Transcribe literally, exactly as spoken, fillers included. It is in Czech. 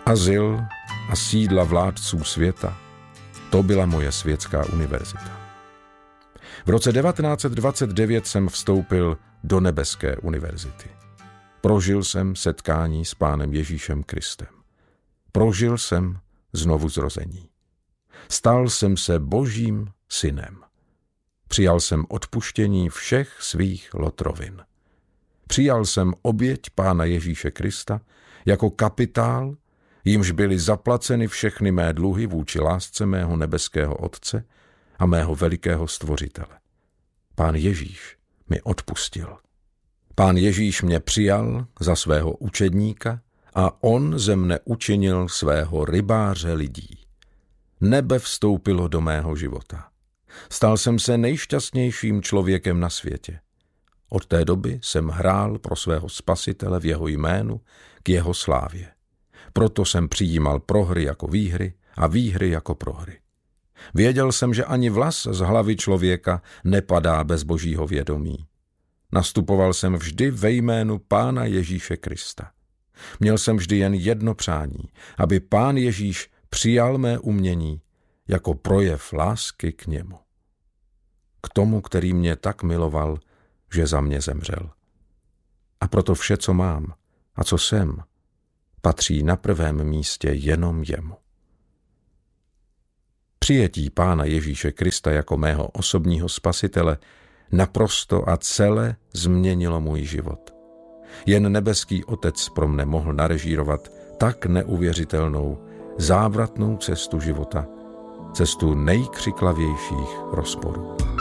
Azyl a sídla vládců světa, to byla moje světská univerzita. V roce devatenáct set dvacet devět jsem vstoupil do nebeské univerzity. Prožil jsem setkání s Pánem Ježíšem Kristem. Prožil jsem znovuzrození. Stal jsem se Božím synem. Přijal jsem odpuštění všech svých lotrovin. Přijal jsem oběť Pána Ježíše Krista jako kapitál, jímž byly zaplaceny všechny mé dluhy vůči lásce mého nebeského Otce a mého velikého Stvořitele. Pán Ježíš mi odpustil. Pán Ježíš mě přijal za svého učedníka a on ze mne učinil svého rybáře lidí. Nebe vstoupilo do mého života. Stal jsem se nejšťastnějším člověkem na světě. Od té doby jsem hrál pro svého Spasitele v jeho jménu k jeho slávě. Proto jsem přijímal prohry jako výhry a výhry jako prohry. Věděl jsem, že ani vlas z hlavy člověka nepadá bez Božího vědomí. Nastupoval jsem vždy ve jménu Pána Ježíše Krista. Měl jsem vždy jen jedno přání, aby Pán Ježíš přijal mé umění jako projev lásky k němu. K tomu, který mě tak miloval, že za mě zemřel. A proto vše, co mám a co jsem, patří na prvém místě jenom jemu. Přijetí Pána Ježíše Krista jako mého osobního spasitele naprosto a celé změnilo můj život. Jen nebeský Otec pro mne mohl narežírovat tak neuvěřitelnou, závratnou cestu života, cestu nejkřiklavějších rozporů.